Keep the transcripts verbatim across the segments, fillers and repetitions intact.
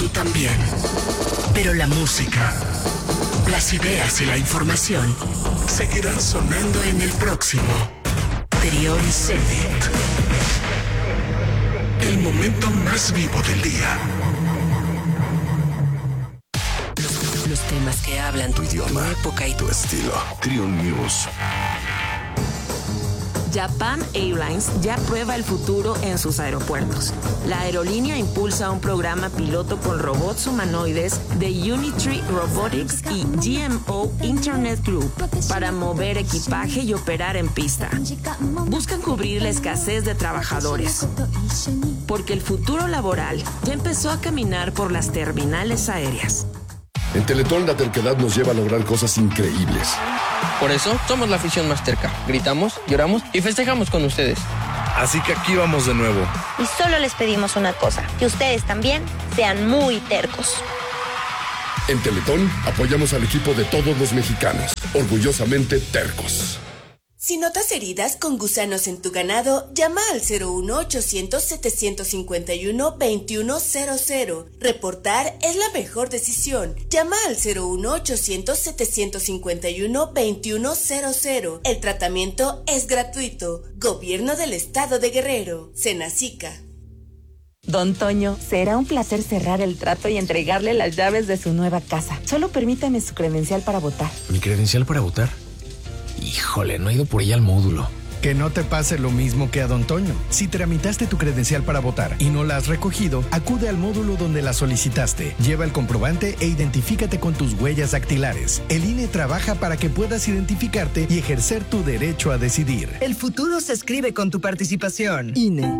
tú también. Pero la música, las ideas y la información seguirán sonando en el próximo Trión Zenit. El momento más vivo del día. Los, los temas que hablan tu idioma, tu época y tu estilo. Trión News. Japan Airlines ya prueba el futuro en sus aeropuertos. La aerolínea impulsa un programa piloto con robots humanoides de Unitree Robotics y G M O Internet Group para mover equipaje y operar en pista. Buscan cubrir la escasez de trabajadores, porque el futuro laboral ya empezó a caminar por las terminales aéreas. En Teletón la terquedad nos lleva a lograr cosas increíbles. Por eso somos la afición más terca. Gritamos, lloramos y festejamos con ustedes. Así que aquí vamos de nuevo. Y solo les pedimos una cosa, que ustedes también sean muy tercos. En Teletón apoyamos al equipo de todos los mexicanos. Orgullosamente tercos. Si notas heridas con gusanos en tu ganado, llama al cero uno ochocientos setecientos cincuenta y uno veintiuno cero cero. Reportar es la mejor decisión. Llama al cero uno ochocientos setecientos cincuenta y uno veintiuno cero cero. El tratamiento es gratuito. Gobierno del Estado de Guerrero. Senacica. Don Toño, será un placer cerrar el trato y entregarle las llaves de su nueva casa. Solo permítame su credencial para votar. ¿Mi credencial para votar? Híjole, no he ido por ella al módulo. Que no te pase lo mismo que a Don Toño. Si tramitaste tu credencial para votar y no la has recogido, acude al módulo donde la solicitaste. Lleva el comprobante e identifícate con tus huellas dactilares. El I N E trabaja para que puedas identificarte y ejercer tu derecho a decidir. El futuro se escribe con tu participación. I N E.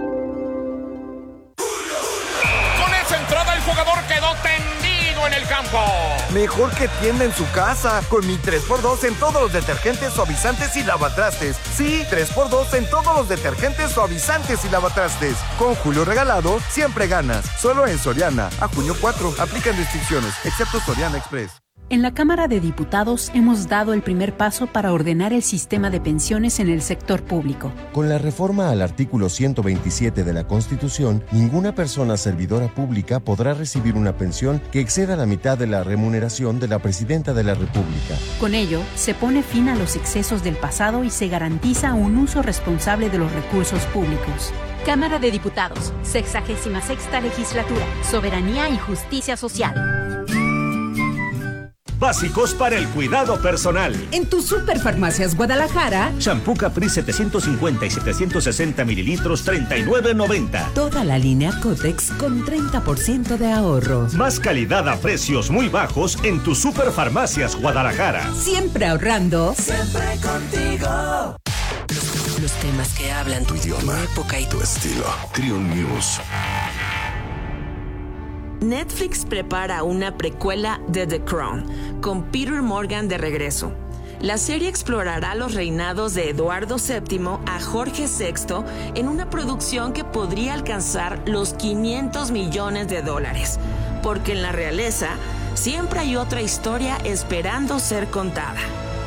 Con esa entrada el jugador quedó tendido en el campo. Mejor que tienda en su casa, con mi tres por dos en todos los detergentes, suavizantes y lavatrastes. Sí, tres por dos en todos los detergentes, suavizantes y lavatrastes. Con Julio regalado, siempre ganas. Solo en Soriana. A junio cuatro. Aplican restricciones, excepto Soriana Express. En la Cámara de Diputados hemos dado el primer paso para ordenar el sistema de pensiones en el sector público. Con la reforma al artículo ciento veintisiete de la Constitución, ninguna persona servidora pública podrá recibir una pensión que exceda la mitad de la remuneración de la Presidenta de la República. Con ello, se pone fin a los excesos del pasado y se garantiza un uso responsable de los recursos públicos. Cámara de Diputados, sexagésima sexta legislatura, Soberanía y Justicia Social. Básicos para el cuidado personal. En tu Superfarmacias Guadalajara, Shampoo Capri setecientos cincuenta y setecientos sesenta mililitros, treinta y nueve noventa. Toda la línea Cotex con treinta por ciento de ahorro. Más calidad a precios muy bajos en tu Superfarmacias Guadalajara. Siempre ahorrando. Siempre contigo. Los, los temas que hablan tu idioma, tu época y tu estilo. Trión News. Netflix prepara una precuela de The Crown, con Peter Morgan de regreso. La serie explorará los reinados de Eduardo séptimo a Jorge sexto en una producción que podría alcanzar los quinientos millones de dólares, porque en la realeza siempre hay otra historia esperando ser contada.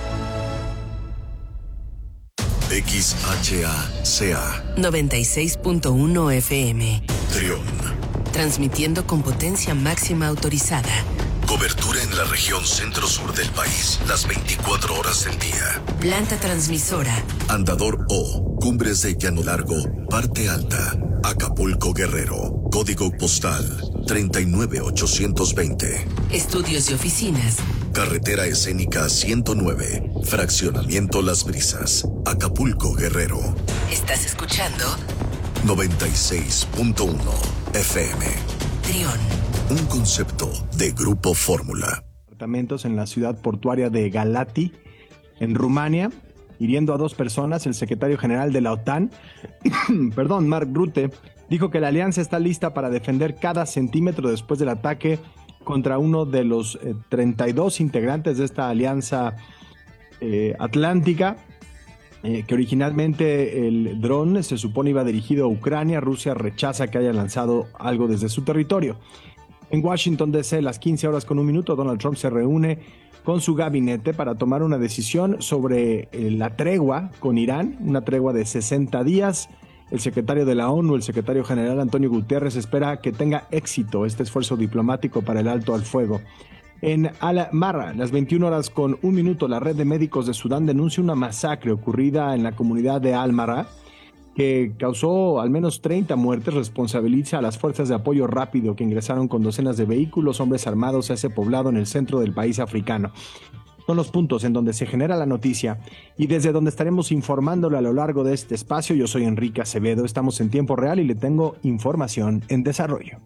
X H A C A noventa y seis punto uno F M. Trión. Transmitiendo con potencia máxima autorizada. Cobertura en la región centro-sur del país, las veinticuatro horas del día. Planta transmisora. Andador O, Cumbres de Llano Largo, Parte Alta, Acapulco, Guerrero. Código postal treinta y nueve ochocientos veinte. Estudios y oficinas. Carretera escénica ciento nueve, Fraccionamiento Las Brisas, Acapulco, Guerrero. ¿Estás escuchando? noventa y seis punto uno F M. Trión. Un concepto de Grupo Fórmula. Apartamentos en la ciudad portuaria de Galati, en Rumania, hiriendo a dos personas. El secretario general de la OTAN, perdón, Mark Rutte, dijo que la alianza está lista para defender cada centímetro después del ataque contra uno de los eh, treinta y dos integrantes de esta alianza eh, atlántica. Eh, que originalmente el dron se supone iba dirigido a Ucrania. Rusia rechaza que haya lanzado algo desde su territorio. En Washington D C, a las quince horas con un minuto, Donald Trump se reúne con su gabinete para tomar una decisión sobre eh, la tregua con Irán, una tregua de sesenta días El secretario de la ONU, el secretario general Antonio Guterres, espera que tenga éxito este esfuerzo diplomático para el alto al fuego. En Al-Marra, las veintiuna horas con un minuto, la red de médicos de Sudán denuncia una masacre ocurrida en la comunidad de Al-Marra que causó al menos treinta muertes. Responsabiliza a las fuerzas de apoyo rápido que ingresaron con docenas de vehículos, hombres armados a ese poblado en el centro del país africano. Son los puntos en donde se genera la noticia y desde donde estaremos informándole a lo largo de este espacio. Yo soy Enrique Acevedo, estamos en tiempo real y le tengo información en desarrollo.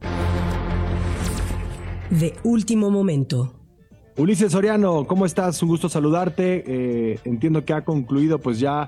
De último momento. Ulises Soriano, ¿cómo estás? Un gusto saludarte. Eh, entiendo que ha concluido pues ya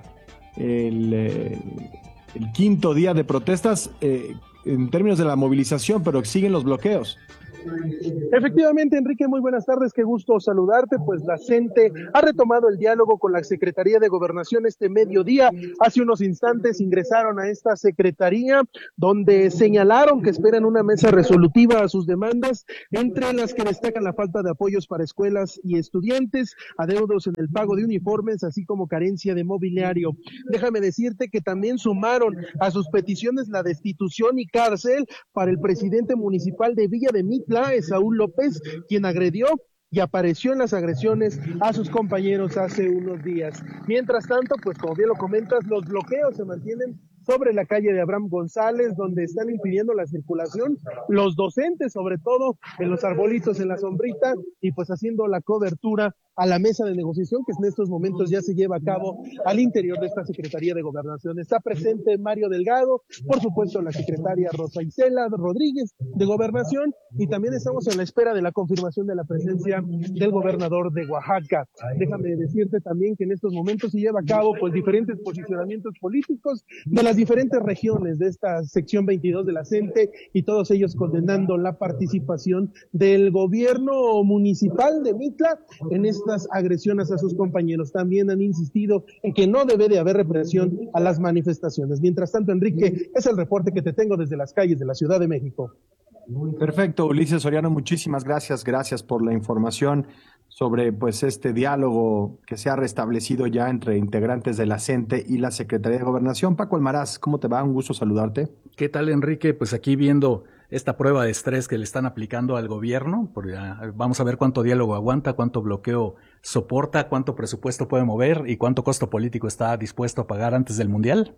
el, eh, el quinto día de protestas eh, en términos de la movilización, pero siguen los bloqueos. Efectivamente, Enrique, muy buenas tardes, qué gusto saludarte. Pues la CENTE ha retomado el diálogo con la Secretaría de Gobernación este mediodía. Hace unos instantes ingresaron a esta secretaría donde señalaron que esperan una mesa resolutiva a sus demandas, entre las que destacan la falta de apoyos para escuelas y estudiantes, adeudos en el pago de uniformes, así como carencia de mobiliario. Déjame decirte que también sumaron a sus peticiones la destitución y cárcel para el presidente municipal de Villa de Mitla, Saúl López, quien agredió y apareció en las agresiones a sus compañeros hace unos días. Mientras tanto, pues como bien lo comentas, los bloqueos se mantienen sobre la calle de Abraham González, donde están impidiendo la circulación, los docentes sobre todo en los arbolitos en la sombrita, y pues haciendo la cobertura a la mesa de negociación que en estos momentos ya se lleva a cabo al interior de esta Secretaría de Gobernación. Está presente Mario Delgado, por supuesto la secretaria Rosa Isela Rodríguez de Gobernación, y también estamos en la espera de la confirmación de la presencia del gobernador de Oaxaca. Déjame decirte también que en estos momentos se lleva a cabo pues diferentes posicionamientos políticos de las diferentes regiones de esta sección veintidós de la CENTE, y todos ellos condenando la participación del gobierno municipal de Mitla en estas agresiones a sus compañeros. También han insistido en que no debe de haber represión a las manifestaciones. Mientras tanto, Enrique, es el reporte que te tengo desde las calles de la Ciudad de México. Perfecto, Ulises Soriano, muchísimas gracias, gracias por la información sobre pues este diálogo que se ha restablecido ya entre integrantes de la CENTE y la Secretaría de Gobernación. Paco Almaraz, ¿cómo te va? Un gusto saludarte. ¿Qué tal, Enrique? Pues aquí viendo esta prueba de estrés que le están aplicando al gobierno, porque vamos a ver cuánto diálogo aguanta, cuánto bloqueo soporta, cuánto presupuesto puede mover y cuánto costo político está dispuesto a pagar antes del Mundial.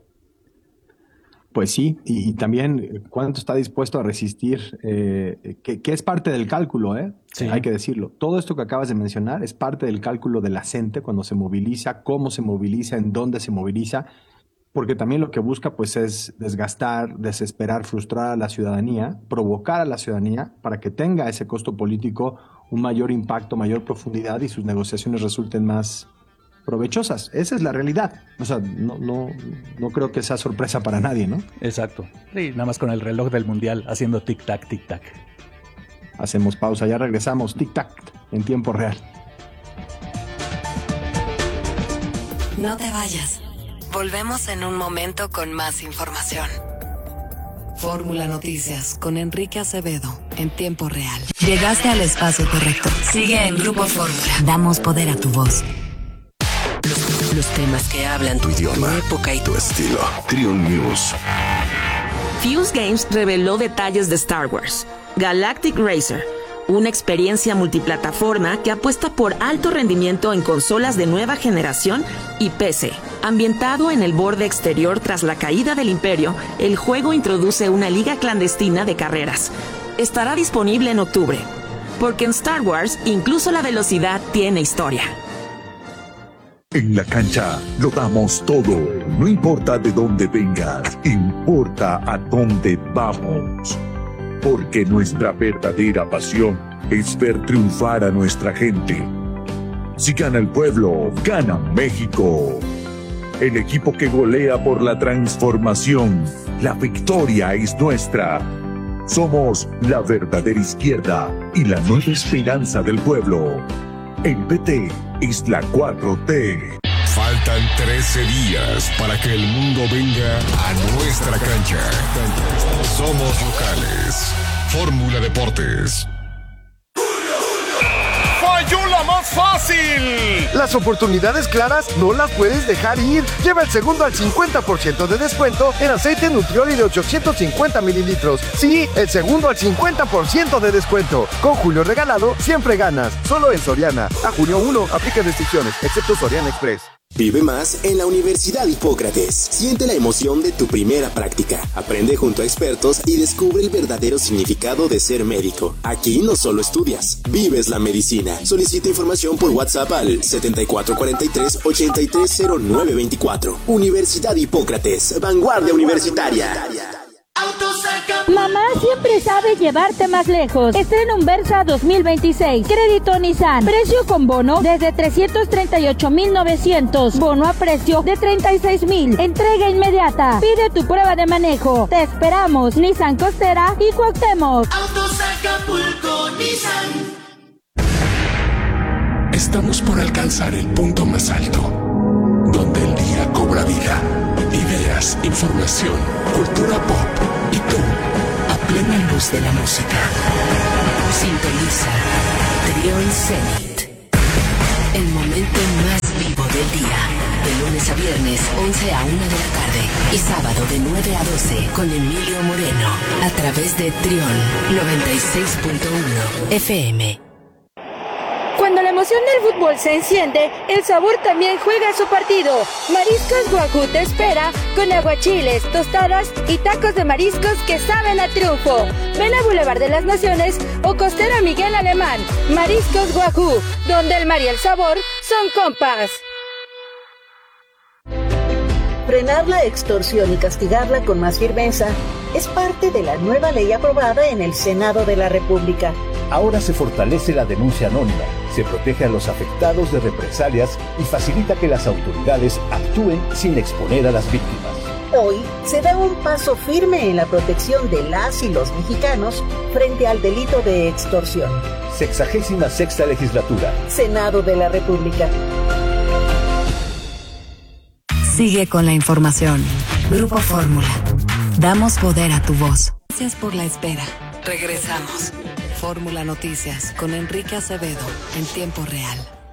Pues sí, y, y también cuánto está dispuesto a resistir, eh, que, que es parte del cálculo, ¿eh? Sí. Hay que decirlo. Todo esto que acabas de mencionar es parte del cálculo de la CENTE cuando se moviliza, cómo se moviliza, en dónde se moviliza, porque también lo que busca pues es desgastar, desesperar, frustrar a la ciudadanía, provocar a la ciudadanía para que tenga ese costo político un mayor impacto, mayor profundidad y sus negociaciones resulten más provechosas. Esa es la realidad. O sea, no, no, no creo que sea sorpresa para nadie, ¿no? Exacto. Sí, nada más con el reloj del Mundial haciendo tic-tac, tic-tac. Hacemos pausa, ya regresamos. Tic-tac en tiempo real. No te vayas. Volvemos en un momento con más información. Fórmula Noticias con Enrique Acevedo en tiempo real. Llegaste al espacio correcto. Sigue en Grupo Fórmula. Damos poder a tu voz. Los, los temas que hablan tu idioma, tu época y tu estilo. Trion News. Fuse Games reveló detalles de Star Wars Galactic Racer, una experiencia multiplataforma que apuesta por alto rendimiento en consolas de nueva generación y P C. Ambientado en el borde exterior tras la caída del Imperio, el juego introduce una liga clandestina de carreras. Estará disponible en octubre, porque en Star Wars incluso la velocidad tiene historia. En la cancha lo damos todo, no importa de dónde vengas, importa a dónde vamos. Porque nuestra verdadera pasión es ver triunfar a nuestra gente. Si gana el pueblo, gana México. El equipo que golea por la transformación, la victoria es nuestra. Somos la verdadera izquierda y la nueva esperanza del pueblo. El P T es la cuatro T. Faltan trece días para que el mundo venga a nuestra cancha. Somos locales. Fórmula Deportes. yo la más fácil! Las oportunidades claras no las puedes dejar ir. Lleva el segundo al cincuenta por ciento de descuento en aceite Nutrioli de ochocientos cincuenta mililitros. Sí, el segundo al cincuenta por ciento de descuento. Con Julio Regalado, siempre ganas. Solo en Soriana. A junio uno, aplica restricciones, excepto Soriana Express. Vive más en la Universidad Hipócrates. Siente la emoción de tu primera práctica. Aprende junto a expertos y descubre el verdadero significado de ser médico. Aquí no solo estudias, vives la medicina. Solicita información por WhatsApp al setenta y cuatro cuarenta y tres, ochenta y tres cero nueve veinticuatro. Universidad Hipócrates, vanguardia universitaria. Mamá siempre sabe llevarte más lejos. Estrena un Versa dos mil veintiséis. Crédito Nissan. Precio con bono desde trescientos treinta y ocho mil novecientos. Bono a precio de treinta y seis mil. Entrega inmediata. Pide tu prueba de manejo. Te esperamos. Nissan Costera y Cuauhtémoc. Autos Acapulco Nissan. Estamos por alcanzar el punto más alto, donde el día cobra vida. Ideas, información, cultura pop y tú, a plena luz de la música. Sintoniza Trión Zenit. El momento más vivo del día. De lunes a viernes, once a una de la tarde. Y sábado de nueve a doce con Emilio Moreno. A través de Trión noventa y seis punto uno F M. Cuando la emoción del fútbol se enciende, el sabor también juega su partido. Mariscos Wagyu te espera con aguachiles, tostadas y tacos de mariscos que saben a triunfo. Ven a Boulevard de las Naciones o Costera Miguel Alemán. Mariscos Wagyu, donde el mar y el sabor son compas. Frenar la extorsión y castigarla con más firmeza es parte de la nueva ley aprobada en el Senado de la República. Ahora se fortalece la denuncia anónima, se protege a los afectados de represalias y facilita que las autoridades actúen sin exponer a las víctimas. Hoy se da un paso firme en la protección de las y los mexicanos frente al delito de extorsión. Sexagésima sexta legislatura. Senado de la República. Sigue con la información. Grupo Fórmula. Damos poder a tu voz. Gracias por la espera. Regresamos. Fórmula Noticias con Enrique Acevedo en tiempo real.